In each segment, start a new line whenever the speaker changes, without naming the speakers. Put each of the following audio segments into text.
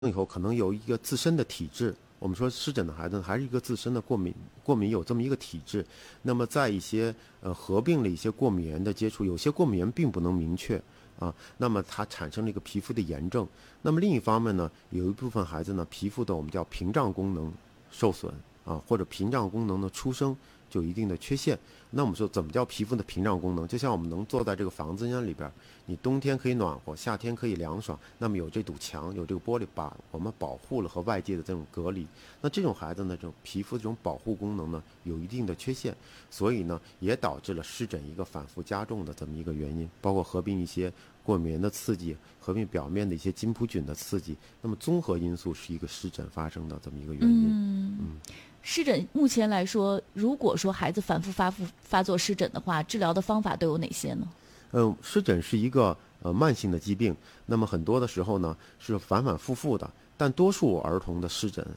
以后可能有一个自身的体质。我们说湿疹的孩子还是一个自身的过敏有这么一个体质。那么在一些合并了一些过敏源的接触，有些过敏源并不能明确啊，那么它产生了一个皮肤的炎症。那么另一方面呢，有一部分孩子呢，皮肤的我们叫屏障功能受损啊，或者屏障功能的出生就有一定的缺陷。那我们说怎么叫皮肤的屏障功能？就像我们能坐在这个房子间里边，你冬天可以暖和，夏天可以凉爽，那么有这堵墙，有这个玻璃把我们保护了和外界的这种隔离。那这种孩子呢，这种皮肤这种保护功能呢有一定的缺陷，所以呢也导致了湿疹一个反复加重的这么一个原因，包括合并一些过敏源的刺激，合并表面的一些金葡菌的刺激，那么综合因素是一个湿疹发生的这么一个原因。
湿疹目前来说，如果说孩子反复发作湿疹的话，治疗的方法都有哪些呢？
湿疹是一个慢性的疾病，那么很多的时候呢是反反复复的，但多数儿童的湿疹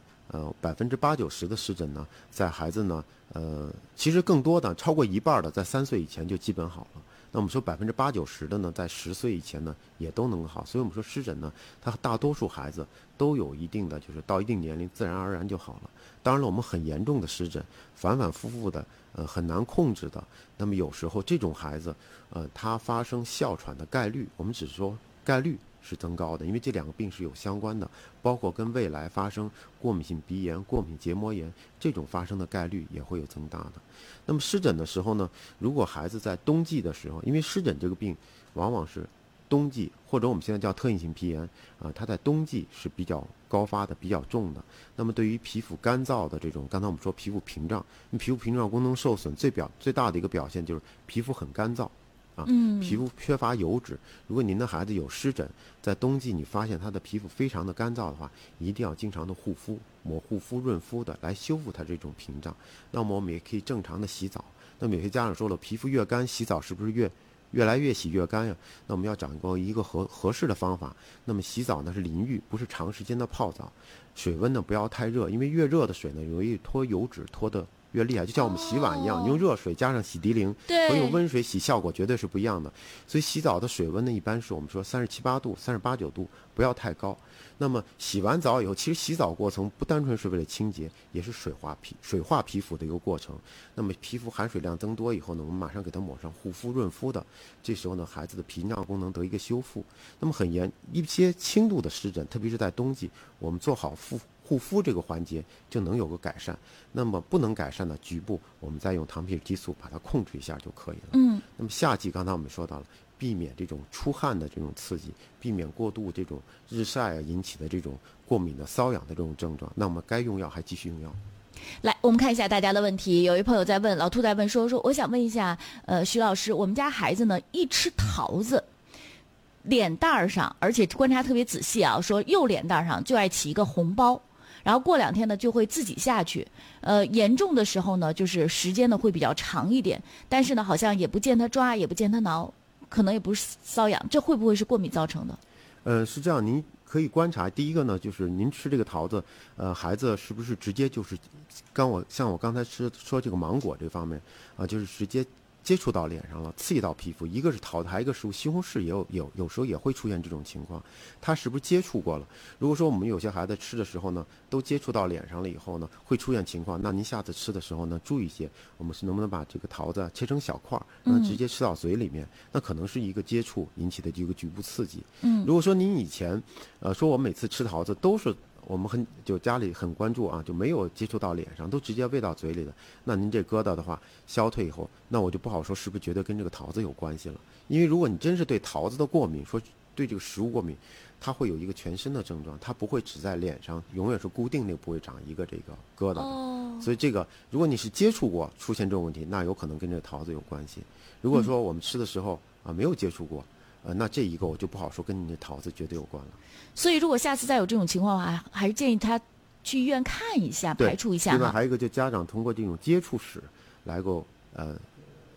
，80%-90%的湿疹呢，在孩子呢，其实更多的超过一半的在3岁以前就基本好了。那我们说80%-90%的呢，在10岁以前呢也都能好，所以我们说湿疹呢，它大多数孩子都有一定的，就是到一定年龄自然而然就好了。当然了，我们很严重的湿疹，反反复复的，很难控制的，那么有时候这种孩子，他发生哮喘的概率，我们只是说概率是增高的，因为这两个病是有相关的，包括跟未来发生过敏性鼻炎、过敏结膜炎这种发生的概率也会有增大的。那么湿疹的时候呢，如果孩子在冬季的时候，因为湿疹这个病往往是冬季，或者我们现在叫特异性皮炎它在冬季是比较高发的、比较重的。那么对于皮肤干燥的这种，刚才我们说皮肤屏障，皮肤屏障功能受损最大的一个表现就是皮肤很干燥。皮肤缺乏油脂。如果您的孩子有湿疹，在冬季你发现他的皮肤非常的干燥的话，一定要经常的护肤、抹护肤、润肤的来修复它这种屏障。那么我们也可以正常的洗澡。那么有些家长说了，皮肤越干，洗澡是不是越来越洗越干呀？那我们要掌握一个合适的方法。那么洗澡呢是淋浴，不是长时间的泡澡。水温呢不要太热，因为越热的水呢容易脱油脂，脱的越厉害，就像我们洗碗一样，你用热水加上洗涤灵和用温水洗效果绝对是不一样的。所以洗澡的水温呢，一般是我们说37、8度、38、9度，不要太高。那么洗完澡以后，其实洗澡过程不单纯是为了清洁，也是水化皮肤的一个过程。那么皮肤含水量增多以后呢，我们马上给它抹上护肤润肤的，这时候呢，孩子的屏障功能得一个修复。那么一些轻度的湿疹，特别是在冬季，我们做好护肤这个环节就能有个改善。那么不能改善的局部，我们再用糖皮质激素把它控制一下就可以了。那么夏季刚才我们说到了，避免这种出汗的这种刺激，避免过度这种日晒引起的这种过敏的瘙痒的这种症状。那我们该用药还继续用药。
来，我们看一下大家的问题。有一朋友在问，老兔在问说我想问一下，徐老师，我们家孩子呢一吃桃子，脸蛋上，而且观察特别仔细啊，说右脸蛋上就爱起一个红包。然后过2天呢就会自己下去，严重的时候呢就是时间呢会比较长一点，但是呢好像也不见他抓，也不见他挠，可能也不是瘙痒，这会不会是过敏造成的？
是这样，您可以观察，第一个呢就是您吃这个桃子，孩子是不是直接就是像我刚才说这个芒果这方面就是直接接触到脸上了，刺激到皮肤。一个是桃子，还有一个是西红柿，有时候也会出现这种情况，他是不是接触过了？如果说我们有些孩子吃的时候呢，都接触到脸上了以后呢，会出现情况，那您下次吃的时候呢，注意一些，我们是能不能把这个桃子切成小块，让它直接吃到嘴里面？那可能是一个接触引起的这个局部刺激。如果说您以前说我每次吃桃子都是我们就家里很关注就没有接触到脸上，都直接喂到嘴里的，那您这疙瘩的话消退以后，那我就不好说是不是绝对跟这个桃子有关系了。因为如果你真是对桃子的过敏，说对这个食物过敏，它会有一个全身的症状，它不会只在脸上，永远是固定那个部位长一个这个疙瘩的。所以这个如果你是接触过出现这种问题，那有可能跟这个桃子有关系。如果说我们吃的时候没有接触过，那这一个我就不好说跟你的桃子绝对有关了。
所以如果下次再有这种情况的话，还是建议他去医院看一下，排除一下。
另外还有一个，就家长通过这种接触史来够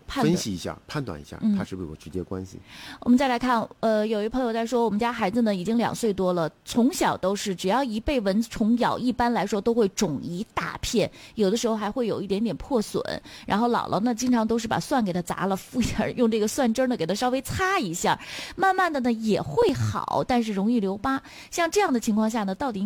分析一下、判断一下，它是不是有直接关系。
我们再来看，有一朋友在说，我们家孩子呢已经2岁多了，从小都是只要一被蚊虫咬，一般来说都会肿一大片，有的时候还会有一点点破损。然后姥姥呢，经常都是把蒜给他砸了，敷一点，用这个蒜汁呢给他稍微擦一下，慢慢的呢也会好，但是容易留疤。像这样的情况下呢，到底